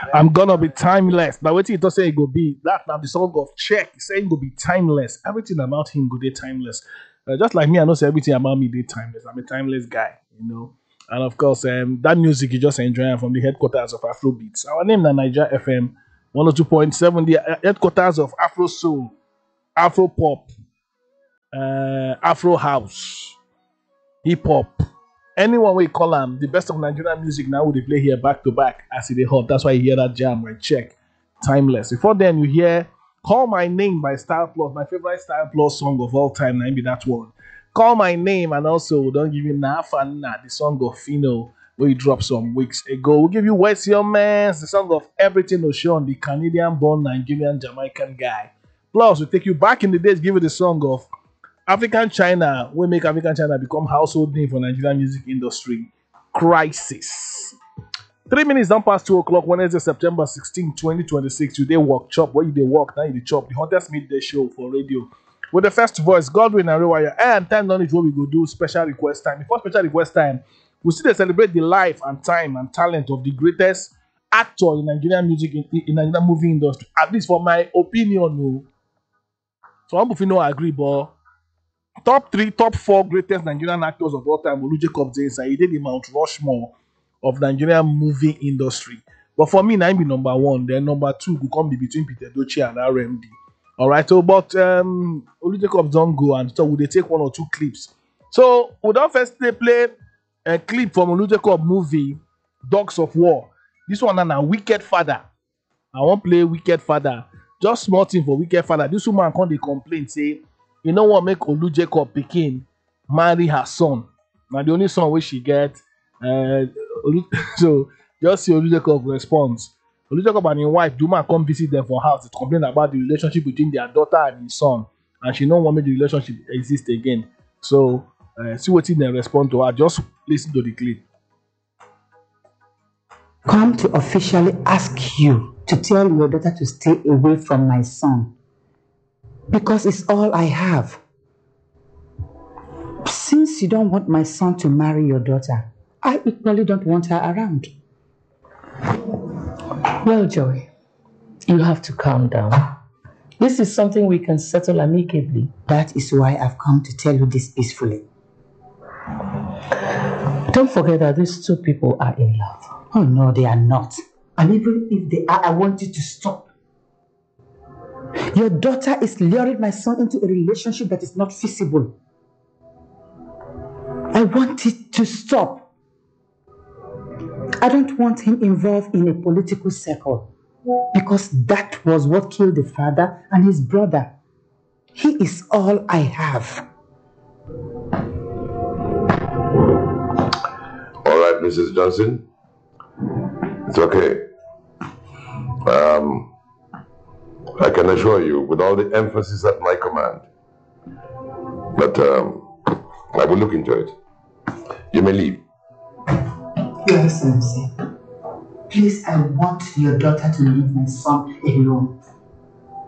I'm gonna be timeless. Now, what he does say it go be that now the song of Check saying go be timeless. Everything about him go be timeless. Just like me, I know say everything about me be timeless. I'm a timeless guy, you know. And of course, that music you just enjoying from the headquarters of Afrobeats. Our name is Niger FM 102.7, the headquarters of Afro Soul, Afro Pop, Afro House, Hip Hop. Anyone we call them, the best of Nigerian music now will they play here back to back as they hot. That's why you hear that jam, right? Check. Timeless. Before then, you hear Call My Name by Style Plus, my favorite Style Plus song of all time. Maybe that one. Call My Name, and also Don't Give Me Nafana, the song of Fino, where you dropped some weeks ago. We'll give you Where's Your Man's, the song of Everything Ocean, the Canadian born Nigerian Jamaican guy. Plus, we'll take you back in the days, give you the song of African China, we make African China become household name for Nigerian music industry. Crisis. 3 minutes down past 2 o'clock, Wednesday, September 16, 2026. Today, workshop. Where you they work, now you the chop. The hottest midday show for radio. With the first voice, Godwin and Rewire. And time knowledge, what we go do, special request time. Before special request time, we still celebrate the life and time and talent of the greatest actor in Nigerian music, in Nigerian movie industry. At least for my opinion, no. So I'm if you know I agree, but top 3, top 4 greatest Nigerian actors of all time, Olu Jacob Zainsa, he did the Mount Rushmore of Nigerian movie industry. But for me, now be number 1. Then number 2 will come be between Peter Doche and RMD. Alright, so but Olu Jacob don't go, and so would they take 1 or 2 clips. So we don't first play a clip from Olu Jacob movie, Dogs of War. This one and a Wicked Father. I won't play Wicked Father. Just small thing for Wicked Father. This woman come dey complain say, you know what make Olu Jacob pikin marry her son. Now the only son where she get, so just see Olu Jacob response. Olu Jacob and his wife Duma come visit them for house to complain about the relationship between their daughter and his son, and she don't want make the relationship exist again. So see what they respond to her. Just listen to the clip. Come to officially ask you to tell your daughter to stay away from my son, because it's all I have. Since you don't want my son to marry your daughter, I equally don't want her around. Well, Joy, you have to calm down. This is something we can settle amicably. That is why I've come to tell you this peacefully. Don't forget that these 2 people are in love. Oh no, they are not. And even if they are, I want you to stop. Your daughter is luring my son into a relationship that is not feasible. I want it to stop. I don't want him involved in a political circle, because that was what killed the father and his brother. He is all I have. All right, Mrs. Johnson. It's okay. I can assure you, with all the emphasis at my command, that I will look into it. You may leave. Your Excellency, please, I want your daughter to leave my son alone.